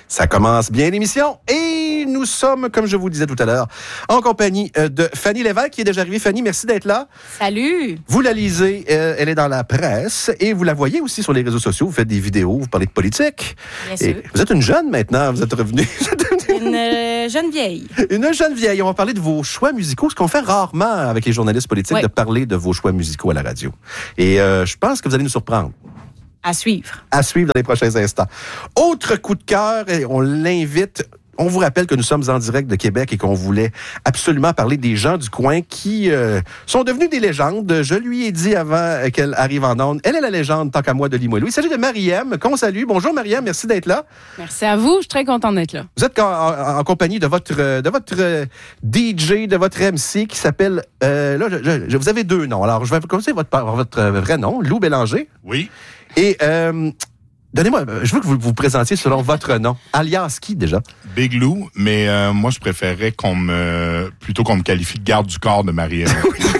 Ça commence bien l'émission et nous sommes, comme je vous le disais tout à l'heure, en compagnie de Fanny Lévesque qui est déjà arrivée. Fanny, merci d'être là. Salut! Vous la lisez, elle est dans la presse et vous la voyez aussi sur les réseaux sociaux. Vous faites des vidéos, vous parlez de politique. Bien sûr. Vous êtes une jeune maintenant, vous êtes revenue. Une jeune vieille. Une jeune vieille. On va parler de vos choix musicaux, ce qu'on fait rarement avec les journalistes politiques, de parler de vos choix musicaux à la radio. Et je pense que vous allez nous surprendre. À suivre. À suivre dans les prochains instants. Autre coup de cœur, et on l'invite. On vous rappelle que nous sommes en direct de Québec et qu'on voulait absolument parler des gens du coin qui sont devenus des légendes. Je lui ai dit avant qu'elle arrive en ondes, elle est la légende tant qu'à moi de Limoilou. Il s'agit de Marie-Ème, qu'on salue. Bonjour Marie-Ème, merci d'être là. Merci à vous, je suis très contente d'être là. Vous êtes en compagnie de votre DJ, de votre MC qui s'appelle... vous avez deux noms. Alors, je vais commencer votre vrai nom, Lou Bélanger. Oui. Et... donnez-moi, je veux que vous vous présentiez selon votre nom. Alias qui, déjà? Big Lou, mais moi, je préférerais plutôt qu'on me qualifie de garde du corps de Marie-Ème.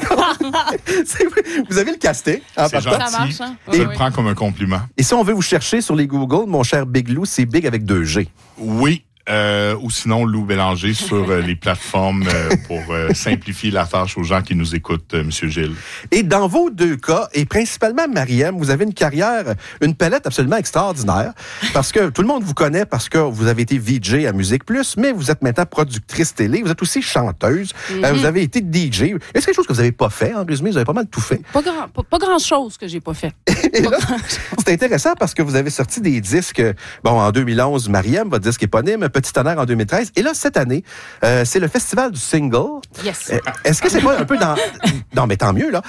Vous avez le casté. C'est gentil. Ça marche, hein? Je le prends comme un compliment. Et si on veut vous chercher sur les Google, mon cher Big Lou, c'est Big avec 2 G. Oui. Ou sinon Lou Bélanger sur les plateformes pour simplifier la tâche aux gens qui nous écoutent, M. Gilles. Et dans vos deux cas, et principalement Marie-Ème, vous avez une carrière, une palette absolument extraordinaire, parce que tout le monde vous connaît parce que vous avez été VJ à Musique Plus, mais vous êtes maintenant productrice télé, vous êtes aussi chanteuse, vous avez été DJ. Est-ce quelque chose que vous n'avez pas fait? En résumé, vous avez pas mal tout fait. Pas grand-chose que j'ai pas fait. Et là, c'est intéressant parce que vous avez sorti des disques, en 2011, Marie-Ème, votre disque éponyme, Petit tonnerre en 2013. Et là, cette année, c'est le festival du single. Yes. Est-ce que c'est pas un peu dans... Non, mais tant mieux, là.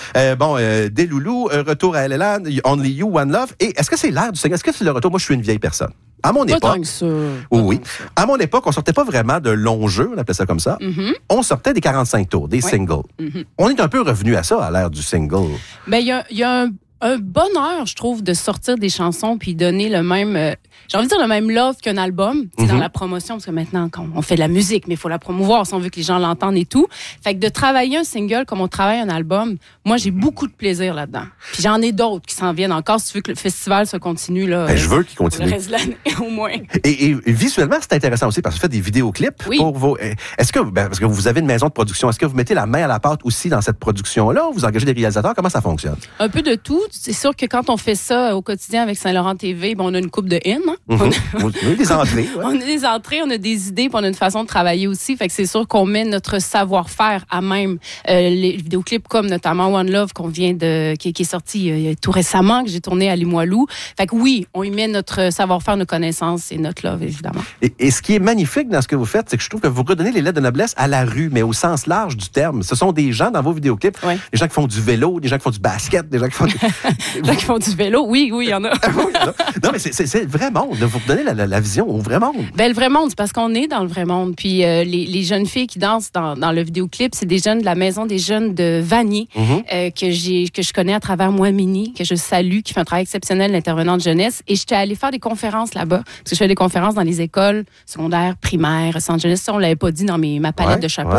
Des loulous, Retour à LLA, Only You, One Love. Et est-ce que c'est l'ère du single? Est-ce que c'est le retour? Moi, je suis une vieille personne. À mon époque... Tant que ça. Oui. À mon époque, on sortait pas vraiment de longs jeux, on appelait ça comme ça. Mm-hmm. On sortait des 45 tours, des singles. Mm-hmm. On est un peu revenu à ça, à l'ère du single. Ben, il y a un bonheur, je trouve, de sortir des chansons puis donner le même, j'ai envie de dire le même love qu'un album, dans la promotion, parce que maintenant, quand on fait de la musique, mais il faut la promouvoir si on veut que les gens l'entendent et tout. Fait que de travailler un single comme on travaille un album, moi, j'ai beaucoup de plaisir là-dedans. Puis j'en ai d'autres qui s'en viennent encore, si tu veux que le festival se continue, là. Ben, je veux qu'il continue. Le reste de l'année, au moins. Et visuellement, c'est intéressant aussi, parce que vous faites des vidéoclips pour vos... Est-ce que, parce que vous avez une maison de production, est-ce que vous mettez la main à la pâte aussi dans cette production-là? Vous engagez des réalisateurs? Comment ça fonctionne? Un peu de tout. C'est sûr que quand on fait ça au quotidien avec Saint-Laurent TV, on a une coupe de in. On a des entrées. Ouais. On a des entrées, on a des idées, puis on a une façon de travailler aussi. Fait que c'est sûr qu'on met notre savoir-faire à même les vidéoclips comme notamment One Love qui est sorti tout récemment, que j'ai tourné à Limoilou. Fait que oui, on y met notre savoir-faire, nos connaissances et notre love, évidemment. Et ce qui est magnifique dans ce que vous faites, c'est que je trouve que vous redonnez les lettres de noblesse à la rue, mais au sens large du terme. Ce sont des gens dans vos vidéoclips, des gens qui font du vélo, des gens qui font du basket, des gens qui font... Des gens qui font du vélo, oui, il y en a. Non, mais c'est le vrai monde. Vous redonnez la vision au vrai monde. Ben, le vrai monde, c'est parce qu'on est dans le vrai monde. Puis les jeunes filles qui dansent dans le vidéoclip, c'est des jeunes de la Maison des jeunes de Vanier, que je connais à travers Moi Mini, que je salue, qui fait un travail exceptionnel d'intervenant de jeunesse. Et j'étais allée faire des conférences là-bas, parce que je fais des conférences dans les écoles secondaires, primaires, centres jeunesse. Ça, on l'avait pas dit dans ma palette de chapeaux.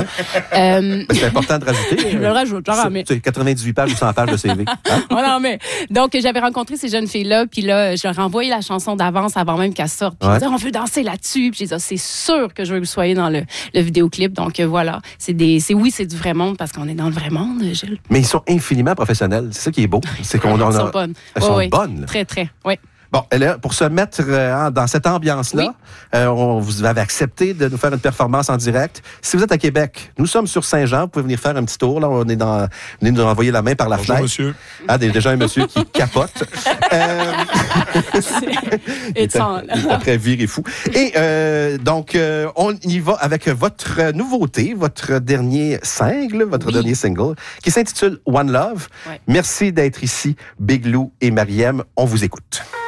C'est important de rajouter. Je le rajoute, genre, mais... 98 pages ou 100 pages de CV. Hein? Non, mais... Donc, j'avais rencontré ces jeunes filles-là, puis là, je leur ai envoyé la chanson d'avance avant même qu'elle sorte. Puis ils disaient, on veut danser là-dessus. Puis j'ai dit, c'est sûr que je veux que vous soyez dans le vidéoclip. Donc, voilà. C'est du vrai monde, parce qu'on est dans le vrai monde, Gilles. Mais ils sont infiniment professionnels. C'est ça qui est beau. C'est qu'on Elles sont bonnes. Elles sont bonnes. Là. Très, très, oui. Bon, pour se mettre dans cette ambiance-là, vous avez accepté de nous faire une performance en direct. Si vous êtes à Québec, nous sommes sur Saint-Jean, vous pouvez venir faire un petit tour. Là, on est venez nous envoyer la main par la fenêtre. Bonjour, monsieur. Déjà un monsieur qui capote. Il est très viré fou. Et donc, on y va avec votre nouveauté, votre dernier single, dernier single, qui s'intitule One Love. Ouais. Merci d'être ici, Big Lou et Marie-Ème. On vous écoute.